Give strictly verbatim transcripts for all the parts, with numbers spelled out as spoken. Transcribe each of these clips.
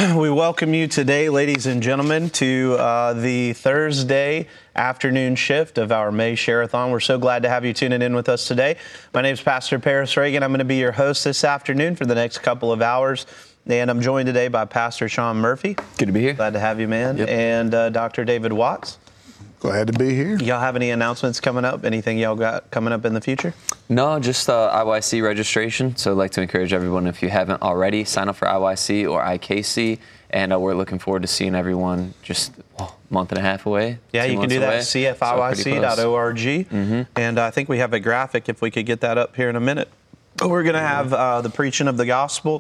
we welcome you today, ladies and gentlemen, to uh, the Thursday afternoon shift of our May Share-a-thon. We're so glad to have you tuning in with us today. My name is Pastor Paris Reagan. I'm going to be your host this afternoon for the next couple of hours. And I'm joined today by Pastor Sean Murphy. Good to be here. Glad to have you, man. Yep. And uh, Doctor David Watts. Glad to be here. Y'all have any announcements coming up? Anything y'all got coming up in the future? No, just uh, I Y C registration. So I'd like to encourage everyone, if you haven't already, sign up for I Y C or I K C. And uh, we're looking forward to seeing everyone just well, a month and a half away. Yeah, you can do that away. at C F I Y C dot org. So mm-hmm. And I think we have a graphic, if we could get that up here in a minute. We're going to have uh, the preaching of the gospel,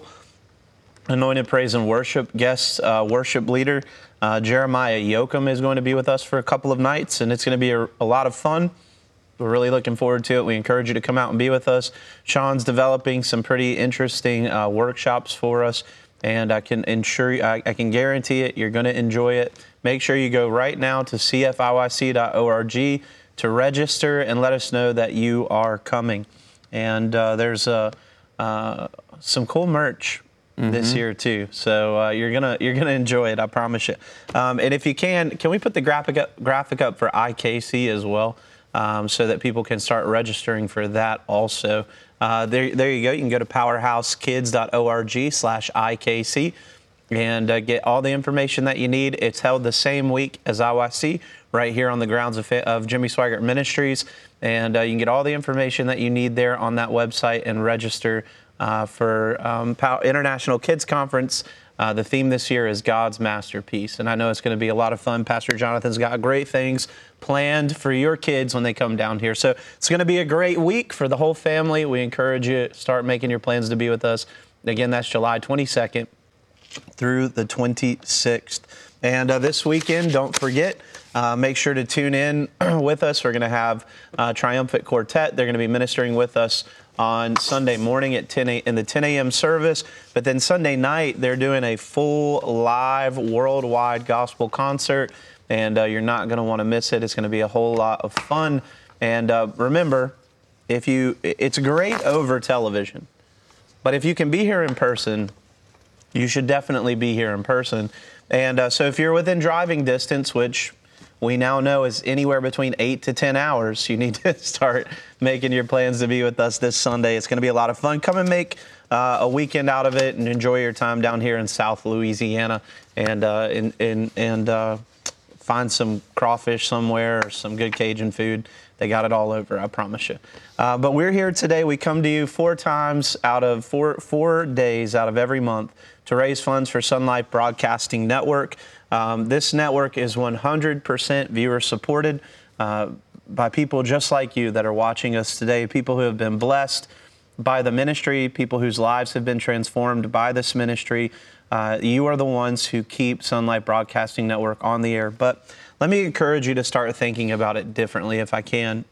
anointed praise and worship guest uh, worship leader. Uh, Jeremiah Yoakum is going to be with us for a couple of nights, and it's going to be a, a lot of fun. We're really looking forward to it. We encourage you to come out and be with us. Sean's developing some pretty interesting uh, workshops for us, and I can ensure you, I, I can guarantee it, you're going to enjoy it. Make sure you go right now to C F I Y C dot org to register and let us know that you are coming. And uh, there's uh, uh, some cool merch Mm-hmm. this year too, so uh, you're gonna you're gonna enjoy it, I promise you. Um, and if you can, can we put the graphic up, graphic up for I K C as well, um, so that people can start registering for that also. Uh, there there you go. You can go to powerhouse kids dot org slash I K C and uh, get all the information that you need. It's held the same week as I Y C, right here on the grounds of, of Jimmy Swaggart Ministries, and uh, you can get all the information that you need there on that website and register Uh, for um, International Kids Conference. Uh, the theme this year is God's Masterpiece, and I know it's going to be a lot of fun. Pastor Jonathan's got great things planned for your kids when they come down here. So it's going to be a great week for the whole family. We encourage you to start making your plans to be with us. Again, that's July twenty-second through the twenty-sixth. And uh, this weekend, don't forget, uh, make sure to tune in with us. We're going to have uh, Triumphant Quartet. They're going to be ministering with us on Sunday morning at ten a, in the ten a.m. service. But then Sunday night, they're doing a full live worldwide gospel concert, and uh, you're not going to want to miss it. It's going to be a whole lot of fun. And uh, remember, if you, it's great over television, but if you can be here in person, you should definitely be here in person. And uh, so if you're within driving distance, which we now know is anywhere between eight to ten hours, you need to start making your plans to be with us this Sunday. It's going to be a lot of fun. Come and make uh, a weekend out of it and enjoy your time down here in South Louisiana, and uh, and and, and uh, find some crawfish somewhere or some good Cajun food. They got it all over, I promise you. Uh, but we're here today. We come to you four times out of four four days out of every month to raise funds for Sun Life Broadcasting Network. Um, this network is one hundred percent viewer supported uh, by people just like you that are watching us today, people who have been blessed by the ministry, people whose lives have been transformed by this ministry. Uh, you are the ones who keep Sun Life Broadcasting Network on the air. But let me encourage you to start thinking about it differently if I can.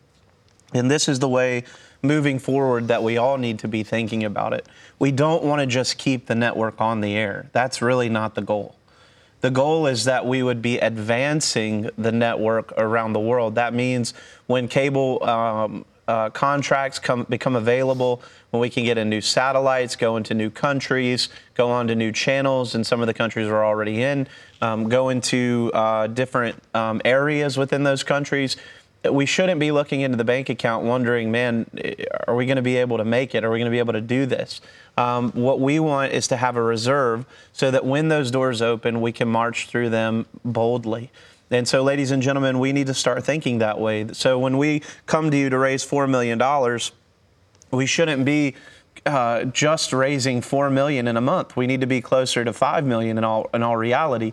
And this is the way moving forward that we all need to be thinking about it. We don't want to just keep the network on the air. That's really not the goal. The goal is that we would be advancing the network around the world. That means when cable um, uh, contracts come become available, when we can get in new satellites, go into new countries, go on to new channels in some of the countries we're already in, um, go into uh, different um, areas within those countries. We shouldn't be looking into the bank account wondering, man, are we going to be able to make it? Are we going to be able to do this? Um, what we want is to have a reserve so that when those doors open, we can march through them boldly. And so, ladies and gentlemen, we need to start thinking that way. So when we come to you to raise four million dollars, we shouldn't be uh, just raising four million dollars in a month. We need to be closer to five million dollars in all, in all reality.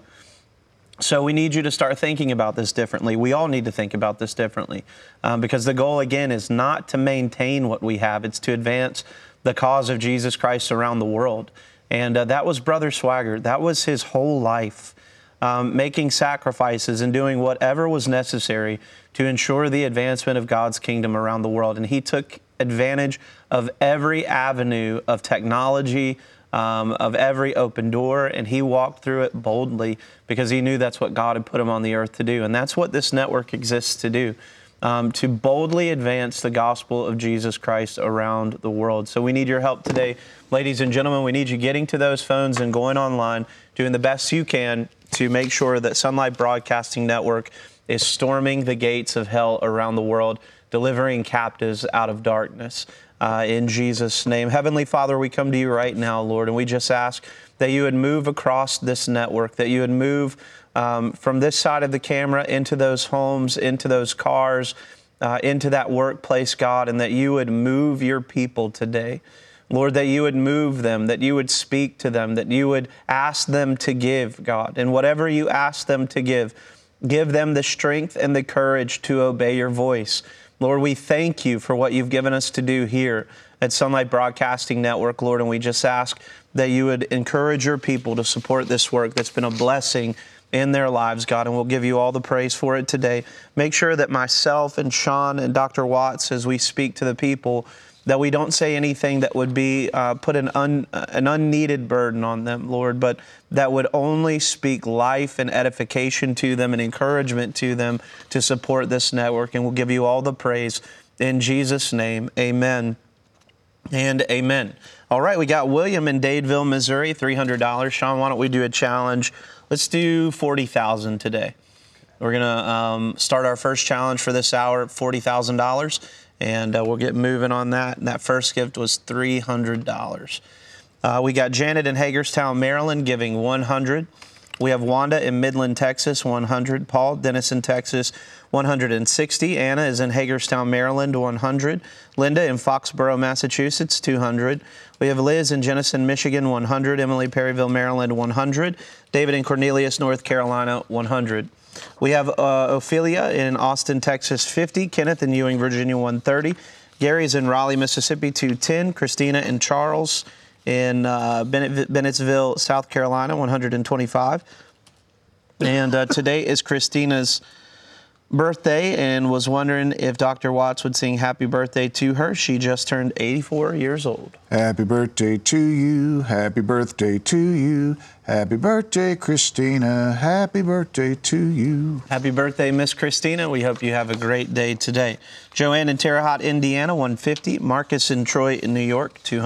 So we need you to start thinking about this differently. We all need to think about this differently um, because the goal, again, is not to maintain what we have. It's to advance the cause of Jesus Christ around the world. And uh, that was Brother Swaggart. That was his whole life, um, making sacrifices and doing whatever was necessary to ensure the advancement of God's kingdom around the world. And he took advantage of every avenue of technology, Um, of every open door, and he walked through it boldly because he knew that's what God had put him on the earth to do. And that's what this network exists to do. um, to boldly advance the gospel of Jesus Christ around the world. So we need your help today. Ladies and gentlemen, we need you getting to those phones and going online, doing the best you can to make sure that Sunlight Broadcasting Network is storming the gates of hell around the world, delivering captives out of darkness. Uh, in Jesus' name. Heavenly Father, we come to you right now, Lord, and we just ask that you would move across this network, that you would move um, from this side of the camera into those homes, into those cars, uh, into that workplace, God, and that you would move your people today. Lord, that you would move them, that you would speak to them, that you would ask them to give, God. And whatever you ask them to give, give them the strength and the courage to obey your voice. Lord, we thank you for what you've given us to do here at Sunlight Broadcasting Network, Lord, and we just ask that you would encourage your people to support this work that's been a blessing in their lives, God, and we'll give you all the praise for it today. Make sure that myself and Sean and Doctor Watts, as we speak to the people, that we don't say anything that would be uh, put an, un, an unneeded burden on them, Lord, but that would only speak life and edification to them and encouragement to them to support this network. And we'll give you all the praise in Jesus' name. Amen and amen. All right, we got William in Dadeville, Missouri, three hundred dollars. Sean, why don't we do a challenge? Let's do forty thousand dollars today. We're going to um, start our first challenge for this hour at forty thousand dollars. And uh, we'll get moving on that. And that first gift was three hundred dollars. Uh, we got Janet in Hagerstown, Maryland, giving one hundred dollars. We have Wanda in Midland, Texas, one hundred dollars. Paul, Denison, Texas, one hundred sixty dollars. Anna is in Hagerstown, Maryland, one hundred dollars. Linda in Foxborough, Massachusetts, two hundred dollars. We have Liz in Jenison, Michigan, one hundred dollars. Emily, Perryville, Maryland, one hundred dollars. David in Cornelius, North Carolina, one hundred dollars. We have uh, Ophelia in Austin, Texas, fifty. Kenneth in Ewing, Virginia, one hundred thirty. Gary's in Raleigh, Mississippi, two hundred ten. Christina and Charles in uh, Bennett, Bennettsville, South Carolina, one hundred twenty-five. And uh, today is Christina's birthday, and was wondering if Doctor Watts would sing happy birthday to her. She just turned eighty-four years old. Happy birthday to you, happy birthday to you, happy birthday, Christina, happy birthday to you. Happy birthday, Miss Christina. We hope you have a great day today. Joanne in Terre Haute, Indiana, one hundred fifty. Marcus in Troy, in New York, two hundred.